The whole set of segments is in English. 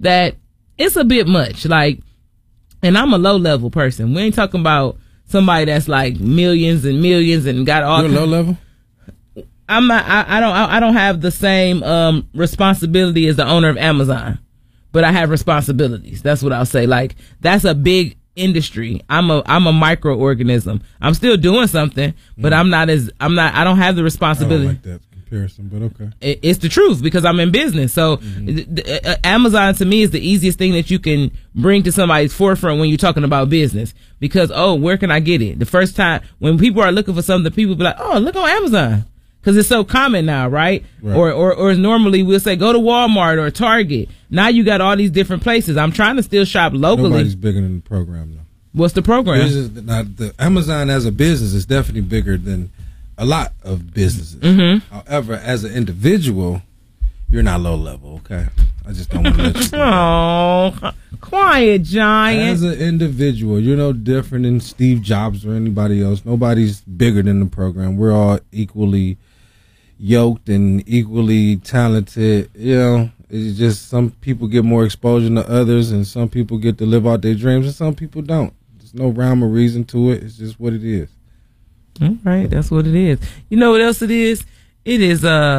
that it's a bit much. Like, and I'm a low level person. We ain't talking about somebody that's like millions and millions and got all. You're low level? I'm not. I don't have the same responsibility as the owner of Amazon, but I have responsibilities. That's what I'll say. Like, that's a big industry. I'm a microorganism. I'm still doing something, but I don't have the responsibility. I don't like that comparison, but okay. It's the truth because I'm in business. So Amazon to me is the easiest thing that you can bring to somebody's forefront when you're talking about business, because where can I get it? The first time when people are looking for something, people be like, oh, look on Amazon. Because it's so common now, right? Or normally we'll say go to Walmart or Target. Now you got all these different places. I'm trying to still shop locally. Nobody's bigger than the program, though. What's the program? Now, the Amazon as a business is definitely bigger than a lot of businesses. However, as an individual, you're not low level, okay? I just don't want to let you know. Oh, quiet giant. As an individual, you're no different than Steve Jobs or anybody else. Nobody's bigger than the program. We're all equally yoked and equally talented. You know, it's just some people get more exposure than others, and some people get to live out their dreams, and some people don't. There's no rhyme or reason to it. It's just what it is. All right, that's what it is. You know what else it is? It is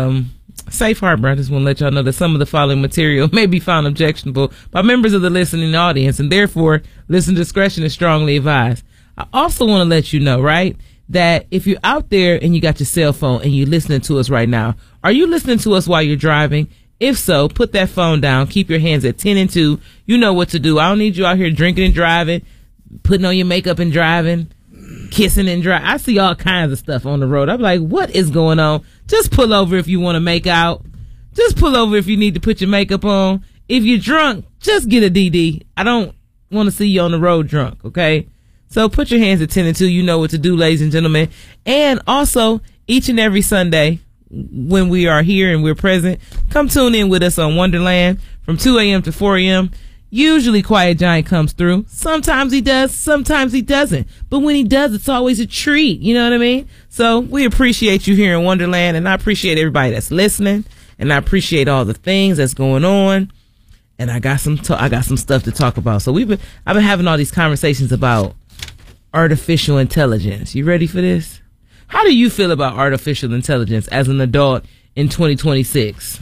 safe harbor. I just want to let y'all know that some of the following material may be found objectionable by members of the listening audience, and therefore listener discretion is strongly advised. I also want to let you know, right, that if you're out there and you got your cell phone and you're listening to us right now, are you listening to us while you're driving? If so, put that phone down. Keep your hands at 10 and 2. You know what to do. I don't need you out here drinking and driving, putting on your makeup and driving, kissing and driving. I see all kinds of stuff on the road. I'm like, what is going on? Just pull over if you want to make out. Just pull over if you need to put your makeup on. If you're drunk, just get a DD. I don't want to see you on the road drunk, okay? So put your hands at 10 and 2. You know what to do, ladies and gentlemen. And also, each and every Sunday, when we are here and we're present, come tune in with us on Wonderland from 2 a.m. to 4 a.m. Usually Quiet Giant comes through. Sometimes he does, sometimes he doesn't. But when he does, it's always a treat. You know what I mean? So we appreciate you here in Wonderland, and I appreciate everybody that's listening, and I appreciate all the things that's going on. And I got some stuff to talk about. So I've been having all these conversations about artificial intelligence. You ready for this? How do you feel about artificial intelligence as an adult in 2026?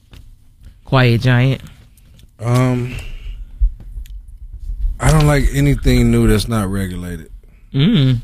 Quiet Giant. I don't like anything new that's not regulated. I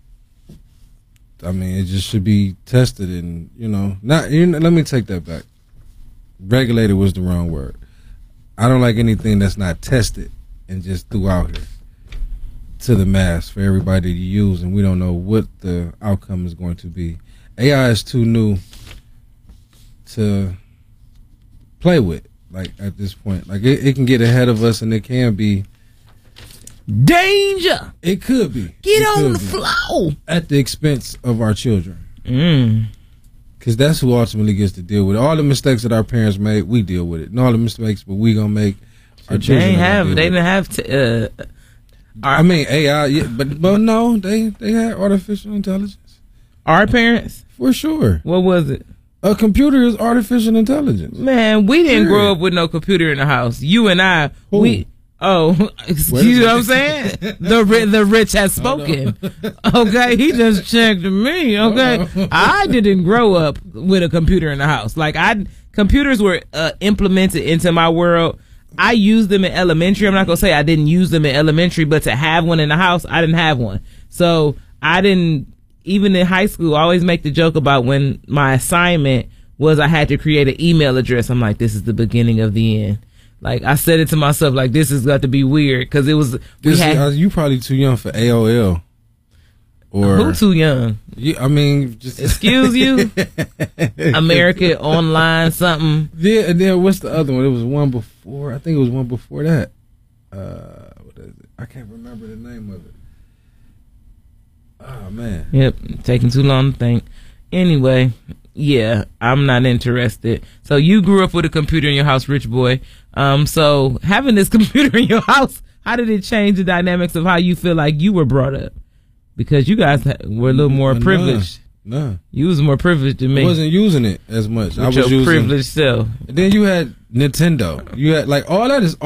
mean, it just should be tested and, let me take that back. Regulated was the wrong word. I don't like anything that's not tested and just threw out here to the mass for everybody to use, and we don't know what the outcome is going to be. AI is too new to play with, like, at this point. Like, it can get ahead of us, and it can be danger. It could be. Get on the floor. At the expense of our children. Because that's who ultimately gets to deal with it. All the mistakes that our parents made, we deal with it. And all the mistakes but we going to make, our children they didn't have I mean, AI, yeah, but no, they had artificial intelligence. Our parents? For sure. What was it? A computer is artificial intelligence. Man, we didn't grow up with no computer in the house. You and I, excuse me what I'm saying? The rich has spoken. Okay, he just checked me. Okay, I didn't grow up with a computer in the house. Like, computers were implemented into my world. I used them in elementary. I'm not gonna say I didn't use them in elementary, but to have one in the house, I didn't have one. So I didn't, even in high school, I always make the joke about when my assignment was I had to create an email address. I'm like, this is the beginning of the end. Like, I said it to myself, like, this has got to be weird, because it was. You probably too young for AOL. Or who too young? Just excuse you. American Online something. Yeah, and then what's the other one? It was one before. I think it was one before that. What is it? I can't remember the name of it. Oh man. Yep, taking too long to think. Anyway, yeah, I'm not interested. So you grew up with a computer in your house, rich boy. So having this computer in your house, how did it change the dynamics of how you feel like you were brought up? Because you guys were a little more privileged. No. You was more privileged than me. I wasn't using it as much. I was using privileged self. And then you had Nintendo. You had, like, all that is